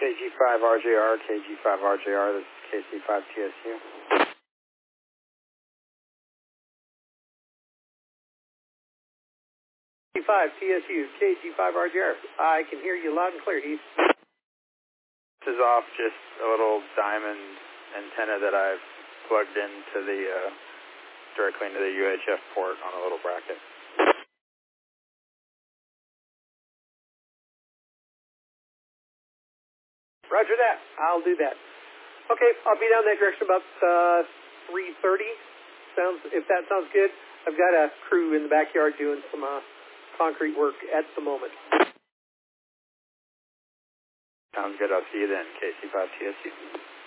KG5RJR, KG5RJR, this is KC5TSU. KC5TSU, KG5RJR. I can hear you loud and clear, Heath. This is off just a little diamond antenna that I've plugged into the, directly into the UHF port on a little bracket. Roger that. I'll do that. Okay, I'll be down that direction about 3:30. If that sounds good. I've got a crew in the backyard doing some concrete work at the moment. Sounds good. I'll see you then, KC5TSU.